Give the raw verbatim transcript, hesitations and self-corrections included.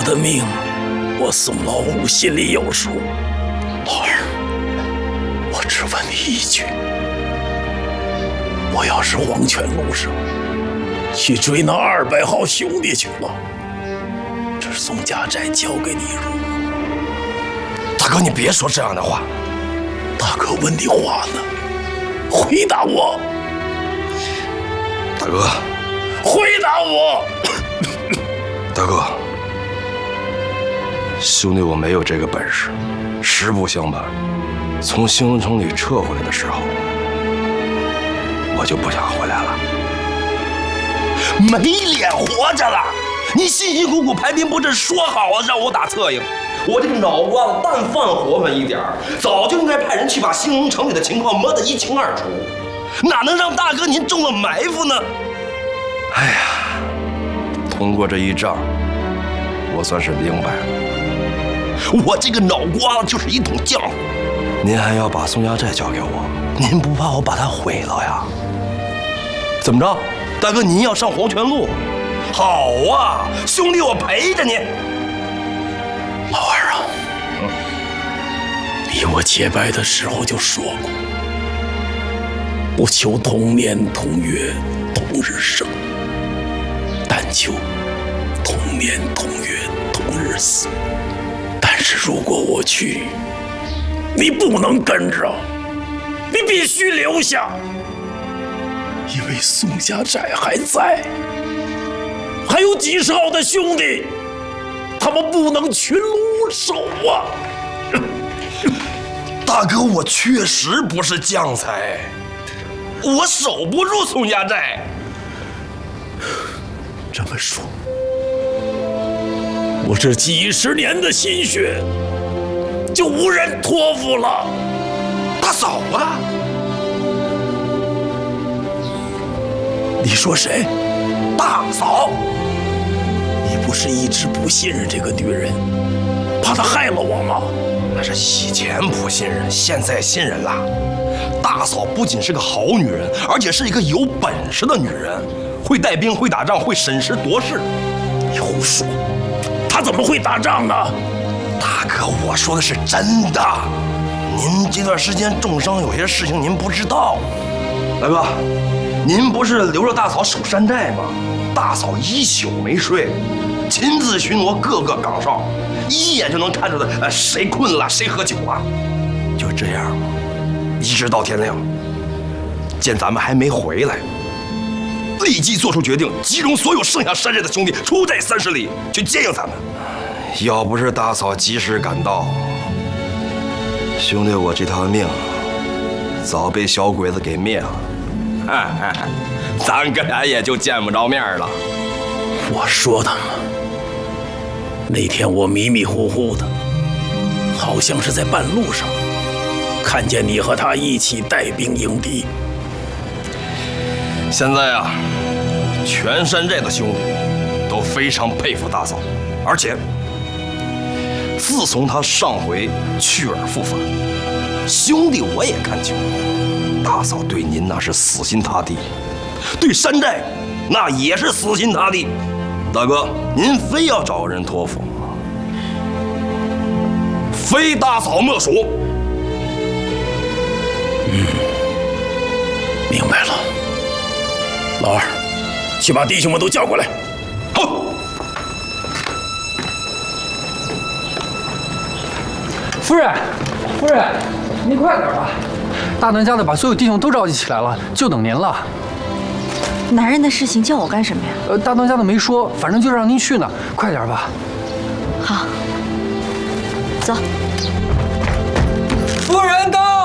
的命，我宋老五心里有数。老二，我只问你一句：我要是黄泉路上去追那二百号兄弟去了，这宋家寨交给你如何？ 大哥，你别说这样的话。 大哥问你话呢，回答我。 大哥， 回答我。 大哥，兄弟，我没有这个本事。实不相瞒，从兴隆城里撤回来的时候，我就不想回来了，没脸活着了。你辛辛苦苦排兵布阵，说好了让我打策应，我这个脑瓜子但犯活稳一点，早就应该派人去把兴隆城里的情况摸得一清二楚，哪能让大哥您中了埋伏呢？哎呀，通过这一仗，我算是明白了，我这个脑瓜子就是一桶浆糊。您还要把宋家寨交给我，您不怕我把它毁了呀？怎么着，大哥，您要上黄泉路？好啊，兄弟，我陪着您。 老二啊，嗯、你我结拜的时候就说过，不求同年同月同日生，但求同年同月同日死。但是如果我去，你不能跟着，你必须留下，因为宋家寨还在，还有几十号的兄弟，他们不能群龙无首啊！ 大哥，我确实不是将才，我守不住宋家寨。 这么说，我这几十年的心血就无人托付了。 大嫂啊， 你说谁？ 大嫂， 你不是一直不信任这个女人，怕她害了我吗？ 那是以前不信任，现在信任了。大嫂不仅是个好女人，而且是一个有本事的女人，会带兵，会打仗，会审时度势。 你胡说，她怎么会打仗呢？ 大哥，我说的是真的。您这段时间重伤，有些事情您不知道。大哥，您不是留着大嫂守山寨吗？大嫂一宿没睡，亲自巡逻各个岗哨，一眼就能看出来，呃，谁困了，谁喝酒啊。就这样，一直到天亮，见咱们还没回来，立即做出决定，集中所有剩下山寨的兄弟，出寨三十里去接应咱们。要不是大嫂及时赶到，兄弟，我这条命早被小鬼子给灭了。咱哥俩也就见不着面了。 我说的嘛，那天我迷迷糊糊的，好像是在半路上看见你和他一起带兵迎敌。 现在啊，全山寨的兄弟都非常佩服大嫂，而且自从他上回去而复返，兄弟我也看清了，大嫂对您那是死心塌地，对山寨那也是死心塌地。大哥，您非要找个人托付，非大嫂莫属。 嗯，明白了。老二，去把弟兄们都叫过来。 好。 夫人，夫人，您快点吧！大当家的把所有弟兄都召集起来了，就等您了。 男人的事情叫我干什么呀？ 呃，大当家的没说，反正就让您去呢，快点吧。 好，走。 夫人到。